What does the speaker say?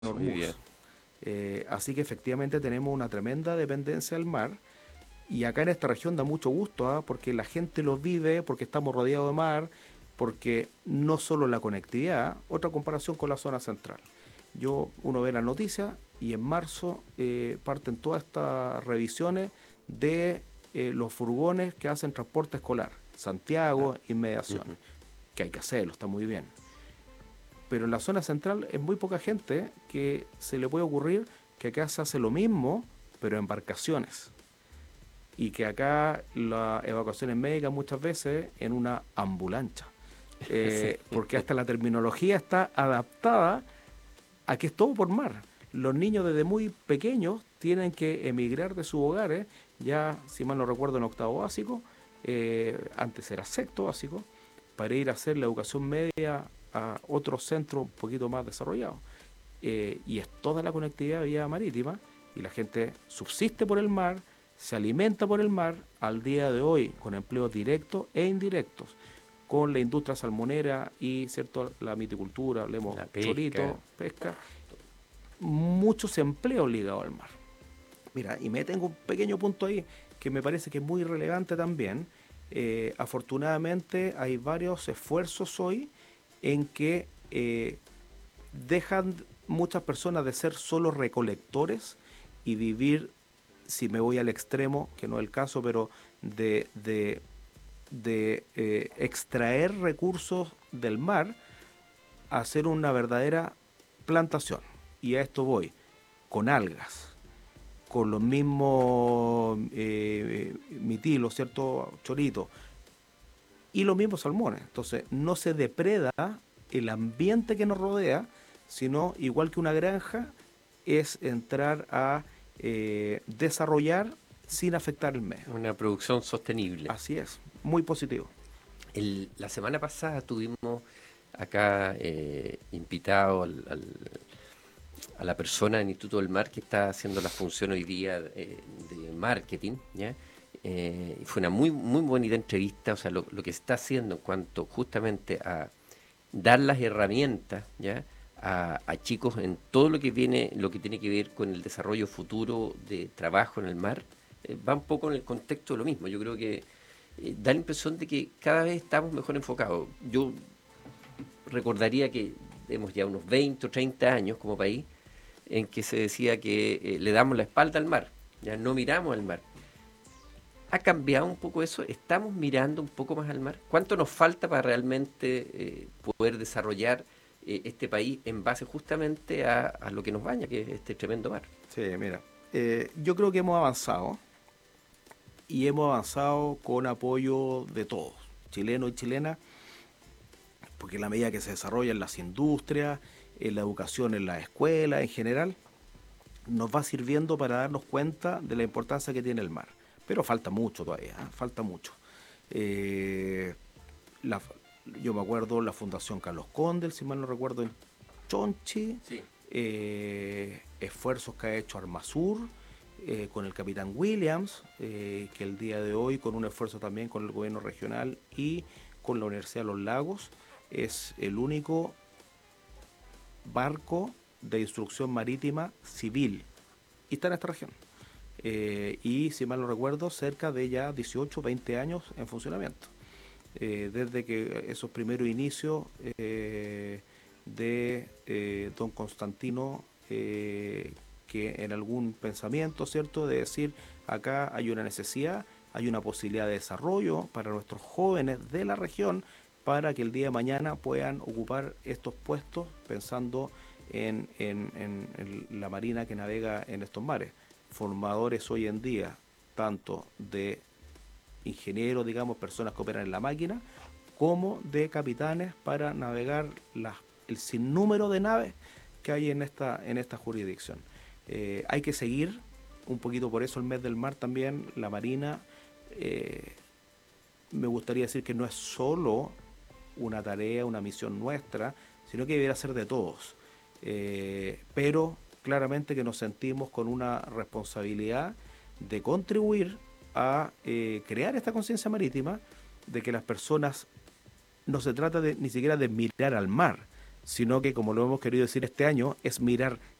Muy bien. Hormuz. Así que efectivamente tenemos una tremenda dependencia del mar. Y acá en esta región da mucho gusto, ¿ah? Porque la gente lo vive, porque estamos rodeados de mar, porque no solo la conectividad, otra comparación con la zona central. Uno ve las noticias y en marzo parten todas estas revisiones de los furgones que hacen transporte escolar, Ah, Santiago, inmediaciones, ujú. que hay que hacerlo, está muy bien. Pero en la zona central es muy poca gente que se le puede ocurrir que acá se hace lo mismo, pero en embarcaciones. Y que acá la evacuación es médica muchas veces en una ambulancia. Sí. Porque hasta la terminología está adaptada a que es todo por mar. Los niños desde muy pequeños tienen que emigrar de sus hogares, ya si mal no recuerdo en octavo básico, antes era sexto básico, para ir a hacer la educación media a otro centro un poquito más desarrollado. Y es toda la conectividad vía marítima y la gente subsiste por el mar, se alimenta por el mar al día de hoy con empleos directos e indirectos, con la industria salmonera y cierto la miticultura, hablemos La pesca. chorito, pesca, muchos empleos ligados al mar. Mira, y me tengo un pequeño punto ahí que me parece que es muy relevante también. Afortunadamente hay varios esfuerzos hoy en que dejan muchas personas de ser solo recolectores y vivir, si me voy al extremo, que no es el caso, pero de extraer recursos del mar a hacer una verdadera plantación. Y a esto voy, con algas, con los mismos mitilos, ¿cierto? Choritos, y los mismos salmones. Entonces, no se depreda el ambiente que nos rodea, sino, igual que una granja, es entrar a desarrollar sin afectar el medio. Una producción sostenible. Así es, muy positivo. La semana pasada tuvimos acá invitado a la persona del Instituto del Mar que está haciendo la función hoy día de marketing, ¿ya? Fue una muy bonita entrevista, o sea, lo que se está haciendo en cuanto justamente a dar las herramientas, ¿ya? A chicos en todo lo que tiene que ver con el desarrollo futuro de trabajo en el mar, va un poco en el contexto de lo mismo. Yo creo que da la impresión de que cada vez estamos mejor enfocados. Yo recordaría que tenemos ya unos 20 o 30 años como país en que se decía que le damos la espalda al mar, ya no miramos al mar. ¿Ha cambiado un poco eso? ¿Estamos mirando un poco más al mar? ¿Cuánto nos falta para realmente poder desarrollar este país en base justamente a lo que nos baña, que es este tremendo mar? Sí, mira, yo creo que hemos avanzado y hemos avanzado con apoyo de todos, chilenos y chilenas, porque en la medida que se desarrollan las industrias, en la educación en la escuela en general, nos va sirviendo para darnos cuenta de la importancia que tiene el mar. Pero falta mucho todavía, ¿eh? Falta mucho. Eh, la- yo me acuerdo la Fundación Carlos Condel, si mal no recuerdo, en Chonchi, Sí. esfuerzos que ha hecho Armasur con el capitán Williams, que el día de hoy, con un esfuerzo también con el gobierno regional y con la Universidad de los Lagos, es el único barco de instrucción marítima civil y está en esta región. Y si mal no recuerdo, cerca de ya 18, 20 años en funcionamiento. Desde que esos primeros inicios de don Constantino, que en algún pensamiento, ¿cierto?, de decir, acá hay una necesidad, hay una posibilidad de desarrollo para nuestros jóvenes de la región, para que el día de mañana puedan ocupar estos puestos pensando en la marina que navega en estos mares. Formadores hoy en día, tanto de ingenieros, digamos, personas que operan en la máquina, como de capitanes para navegar el sinnúmero de naves que hay en esta jurisdicción. Hay que seguir, un poquito por eso el mes del mar también, la Marina, eh, me gustaría decir que no es solo una tarea, una misión nuestra, sino que debería ser de todos. Pero claramente que nos sentimos con una responsabilidad de contribuir a crear esta conciencia marítima de que las personas no se trata de, ni siquiera de mirar al mar, sino que, como lo hemos querido decir este año, es mirar